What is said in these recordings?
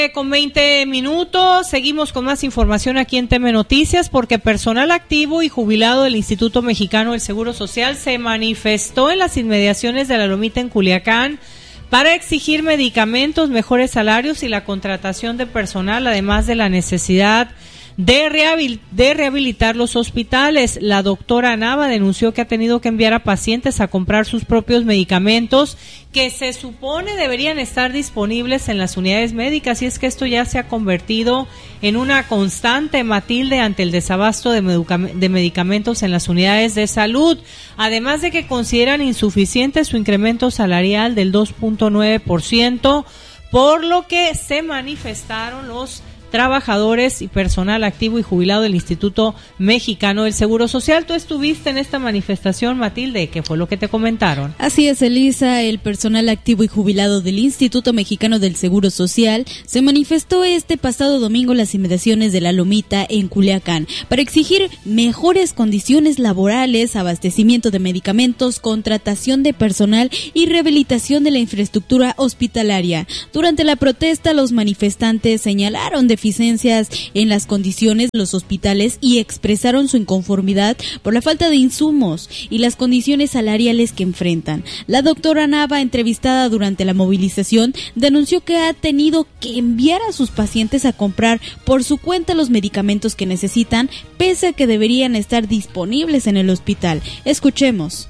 Con 20 minutos, seguimos con más información aquí en TM Noticias, porque personal activo y jubilado del Instituto Mexicano del Seguro Social se manifestó en las inmediaciones de la Lomita en Culiacán para exigir medicamentos, mejores salarios y la contratación de personal, además de la necesidad de rehabilitar los hospitales. La doctora Nava denunció que ha tenido que enviar a pacientes a comprar sus propios medicamentos que se supone deberían estar disponibles en las unidades médicas, y es que esto ya se ha convertido en una constante, Matilde, ante el desabasto de medicamentos en las unidades de salud, además de que consideran insuficiente su incremento salarial del 2.9%, por lo que se manifestaron los trabajadores y personal activo y jubilado del Instituto Mexicano del Seguro Social. Tú estuviste en esta manifestación, Matilde, ¿qué fue lo que te comentaron? Así es, Elisa. El personal activo y jubilado del Instituto Mexicano del Seguro Social se manifestó este pasado domingo en las inmediaciones de la Lomita en Culiacán para exigir mejores condiciones laborales, abastecimiento de medicamentos, contratación de personal y rehabilitación de la infraestructura hospitalaria. Durante la protesta, los manifestantes señalaron deficiencias en las condiciones de los hospitales y expresaron su inconformidad por la falta de insumos y las condiciones salariales que enfrentan. La doctora Nava, entrevistada durante la movilización, denunció que ha tenido que enviar a sus pacientes a comprar por su cuenta los medicamentos que necesitan, pese a que deberían estar disponibles en el hospital. Escuchemos.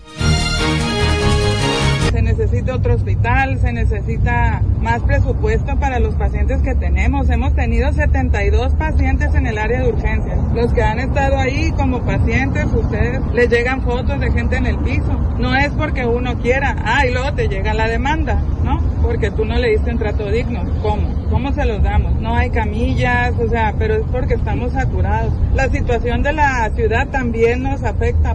Se necesita otro hospital, se necesita más presupuesto para los pacientes que tenemos. Hemos tenido 72 pacientes en el área de urgencias. Los que han estado ahí como pacientes, ustedes les llegan fotos de gente en el piso. No es porque uno quiera, y luego te llega la demanda, ¿no? Porque tú no le diste un trato digno. ¿Cómo se los damos? No hay camillas, pero es porque estamos saturados. La situación de la ciudad también nos afecta.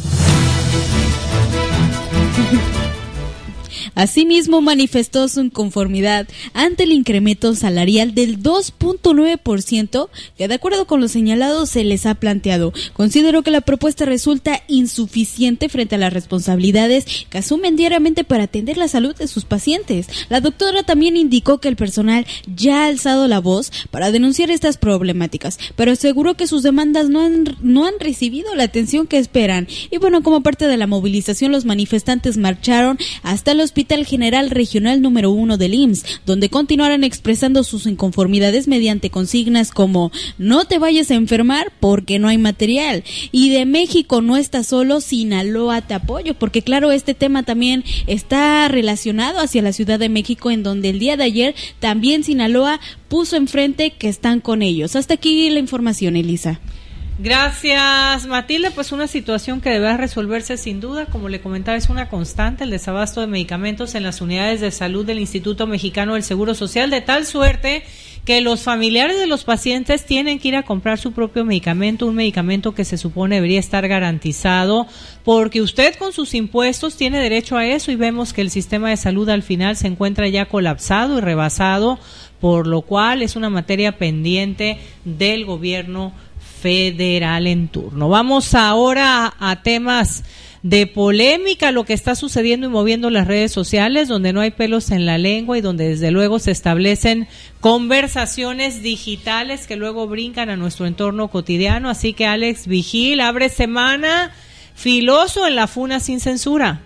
Asimismo, manifestó su inconformidad ante el incremento salarial del 2.9% que, de acuerdo con lo señalado, se les ha planteado. Consideró que la propuesta resulta insuficiente frente a las responsabilidades que asumen diariamente para atender la salud de sus pacientes. La doctora también indicó que el personal ya ha alzado la voz para denunciar estas problemáticas, pero aseguró que sus demandas no han recibido la atención que esperan. Y bueno, como parte de la movilización, los manifestantes marcharon hasta el Hospital General Regional número 1 del IMSS, donde continuarán expresando sus inconformidades mediante consignas como: no te vayas a enfermar porque no hay material, y de México no estás solo, Sinaloa te apoyo, porque claro, este tema también está relacionado hacia la Ciudad de México, en donde el día de ayer también Sinaloa puso enfrente que están con ellos. Hasta aquí la información, Elisa. Gracias, Matilde. Pues una situación que debe resolverse sin duda. Como le comentaba, es una constante el desabasto de medicamentos en las unidades de salud del Instituto Mexicano del Seguro Social, de tal suerte que los familiares de los pacientes tienen que ir a comprar su propio medicamento, un medicamento que se supone debería estar garantizado, porque usted con sus impuestos tiene derecho a eso, y vemos que el sistema de salud al final se encuentra ya colapsado y rebasado, por lo cual es una materia pendiente del gobierno federal en turno. Vamos ahora a temas de polémica, lo que está sucediendo y moviendo las redes sociales, donde no hay pelos en la lengua y donde desde luego se establecen conversaciones digitales que luego brincan a nuestro entorno cotidiano. Así que Alex Vigil abre semana filoso en la Funa Sin Censura.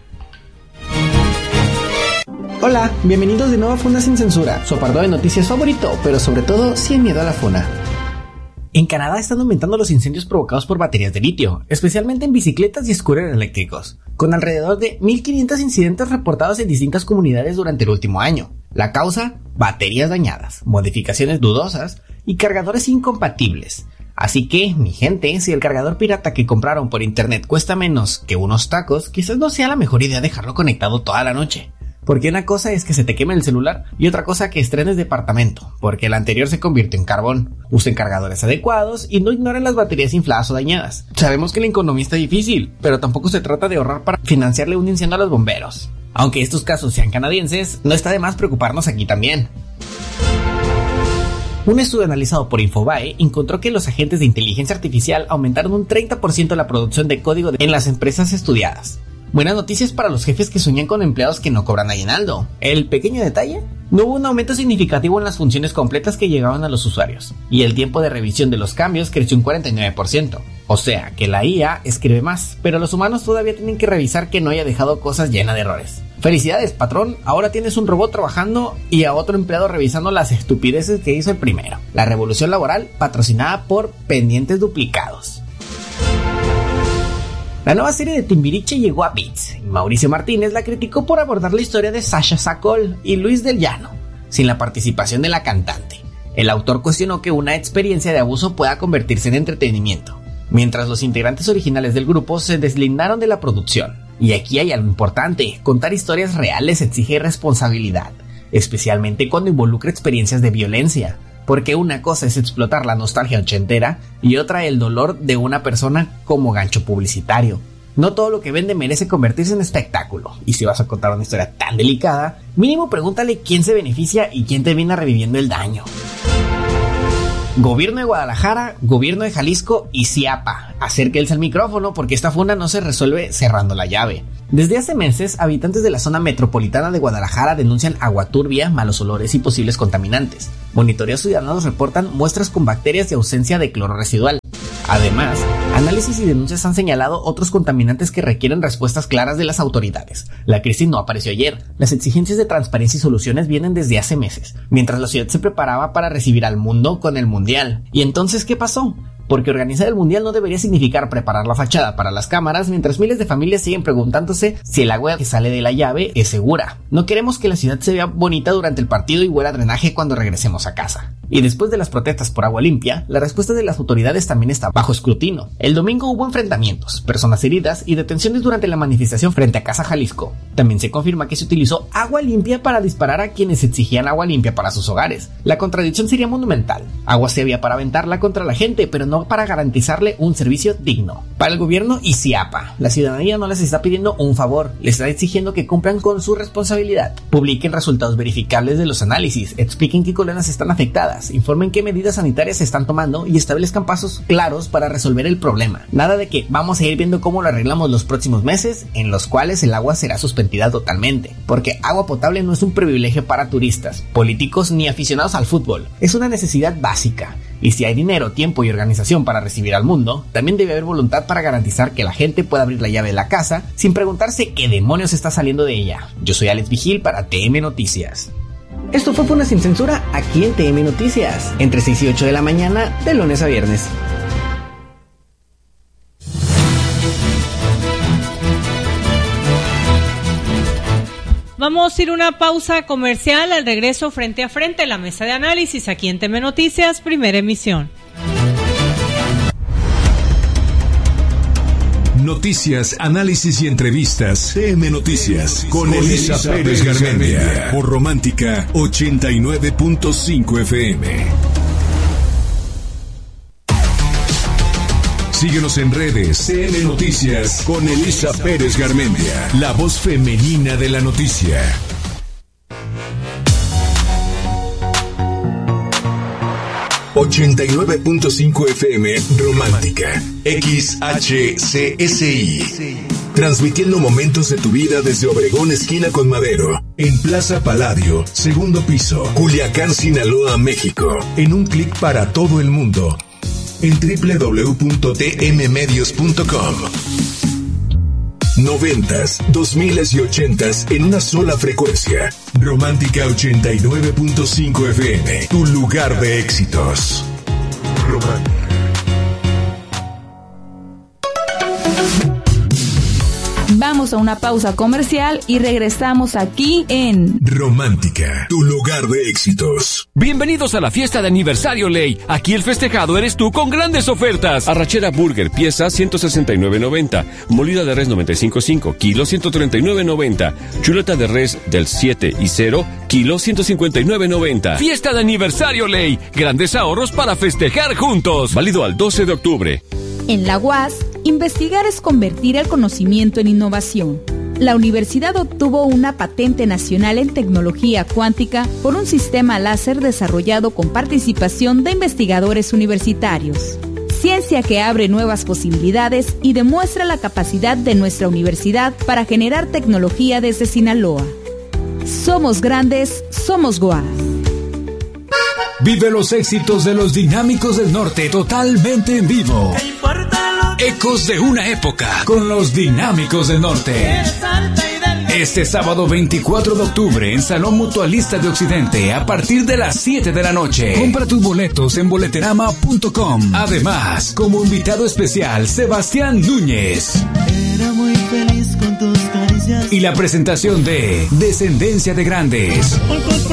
Hola, bienvenidos de nuevo a Funa Sin Censura, su apartado de noticias favorito, pero sobre todo sin miedo a la funa. En Canadá están aumentando los incendios provocados por baterías de litio, especialmente en bicicletas y scooters eléctricos, con alrededor de 1,500 incidentes reportados en distintas comunidades durante el último año. La causa: baterías dañadas, modificaciones dudosas y cargadores incompatibles. Así que, mi gente, si el cargador pirata que compraron por internet cuesta menos que unos tacos, quizás no sea la mejor idea dejarlo conectado toda la noche. Porque una cosa es que se te queme el celular y otra cosa que estrenes departamento, porque el anterior se convirtió en carbón. Usen cargadores adecuados y no ignoren las baterías infladas o dañadas. Sabemos que la economía está difícil, pero tampoco se trata de ahorrar para financiarle un incendio a los bomberos. Aunque estos casos sean canadienses, no está de más preocuparnos aquí también. Un estudio analizado por Infobae encontró que los agentes de inteligencia artificial aumentaron un 30% la producción de código en las empresas estudiadas. Buenas noticias para los jefes que sueñan con empleados que no cobran aguinaldo. El pequeño detalle: no hubo un aumento significativo en las funciones completas que llegaban a los usuarios, y el tiempo de revisión de los cambios creció un 49%. O sea, que la IA escribe más, pero los humanos todavía tienen que revisar que no haya dejado cosas llenas de errores. Felicidades, patrón, ahora tienes un robot trabajando y a otro empleado revisando las estupideces que hizo el primero. La revolución laboral patrocinada por pendientes duplicados. La nueva serie de Timbiriche llegó a ViX y Mauricio Martínez la criticó por abordar la historia de Sasha Sokol y Luis del Llano, sin la participación de la cantante. El autor cuestionó que una experiencia de abuso pueda convertirse en entretenimiento, mientras los integrantes originales del grupo se deslindaron de la producción. Y aquí hay algo importante: contar historias reales exige responsabilidad, especialmente cuando involucra experiencias de violencia, porque una cosa es explotar la nostalgia ochentera y otra el dolor de una persona como gancho publicitario. No todo lo que vende merece convertirse en espectáculo, y si vas a contar una historia tan delicada, mínimo pregúntale quién se beneficia y quién termina reviviendo el daño. Gobierno de Guadalajara, Gobierno de Jalisco y CIAPA, acérquense al micrófono porque esta funda no se resuelve cerrando la llave. Desde hace meses, habitantes de la zona metropolitana de Guadalajara denuncian agua turbia, malos olores y posibles contaminantes. Monitoreos ciudadanos reportan muestras con bacterias y ausencia de cloro residual. Además, análisis y denuncias han señalado otros contaminantes que requieren respuestas claras de las autoridades. La crisis no apareció ayer. Las exigencias de transparencia y soluciones vienen desde hace meses, mientras la ciudad se preparaba para recibir al mundo con el Mundial. ¿Y entonces qué pasó? Porque organizar el Mundial no debería significar preparar la fachada para las cámaras, mientras miles de familias siguen preguntándose si el agua que sale de la llave es segura. No queremos que la ciudad se vea bonita durante el partido y huela a drenaje cuando regresemos a casa. Y después de las protestas por agua limpia, la respuesta de las autoridades también está bajo escrutinio. El domingo hubo enfrentamientos, personas heridas y detenciones durante la manifestación frente a Casa Jalisco. También se confirma que se utilizó agua limpia para disparar a quienes exigían agua limpia para sus hogares. La contradicción sería monumental. Agua se había para aventarla contra la gente, pero no para garantizarle un servicio digno. Para el gobierno y CIAPA, la ciudadanía no les está pidiendo un favor, les está exigiendo que cumplan con su responsabilidad. Publiquen resultados verificables de los análisis, expliquen qué colonias están afectadas, informen qué medidas sanitarias se están tomando y establezcan pasos claros para resolver el problema. Nada de que vamos a ir viendo cómo lo arreglamos los próximos meses, en los cuales el agua será suspendida totalmente, porque agua potable no es un privilegio para turistas, políticos ni aficionados al fútbol, es una necesidad básica. Y si hay dinero, tiempo y organización para recibir al mundo, también debe haber voluntad para garantizar que la gente pueda abrir la llave de la casa sin preguntarse qué demonios está saliendo de ella. Yo soy Alex Vigil para TM Noticias. Esto fue Funa Sin Censura aquí en TM Noticias, entre 6 y 8 de la mañana, de lunes a viernes. Vamos a ir a una pausa comercial. Al regreso, frente a frente, la mesa de análisis aquí en TM Noticias, primera emisión. Noticias, análisis y entrevistas. TM Noticias con Elisa Pérez Garmendia por Romántica 89.5 FM. Síguenos en redes. TM Noticias con Elisa Pérez Garmendia, la voz femenina de la noticia. ...89.5 FM Romántica, XHCSI. Transmitiendo momentos de tu vida desde Obregón, esquina con Madero, en Plaza Palladio, segundo piso, Culiacán, Sinaloa, México. En un clic para todo el mundo, en www.tmmedios.com. 90s, 2000s y 80s en una sola frecuencia. Romántica 89.5 FM, tu lugar de éxitos. Romántica. Vamos a una pausa comercial y regresamos aquí en Romántica, tu lugar de éxitos. Bienvenidos a la fiesta de aniversario Ley. Aquí el festejado eres tú con grandes ofertas. Arrachera Burger, pieza 169.90. Molida de res 95.5, kilo 139.90. Chuleta de res del 7 y 0, kilo 159.90. Fiesta de aniversario Ley. Grandes ahorros para festejar juntos. Válido al 12 de octubre. En la UAS, investigar es convertir el conocimiento en innovación. La universidad obtuvo una patente nacional en tecnología cuántica por un sistema láser desarrollado con participación de investigadores universitarios. Ciencia que abre nuevas posibilidades y demuestra la capacidad de nuestra universidad para generar tecnología desde Sinaloa. Somos grandes, somos GOAS. Vive los éxitos de los Dinámicos del Norte totalmente en vivo. Ecos de una época con los Dinámicos del Norte. Este sábado 24 de octubre en Salón Mutualista de Occidente a partir de las 7 de la noche. Compra tus boletos en boleterama.com. Además, como invitado especial, Sebastián Núñez. Era muy feliz con tus caricias. Y la presentación de Descendencia de Grandes.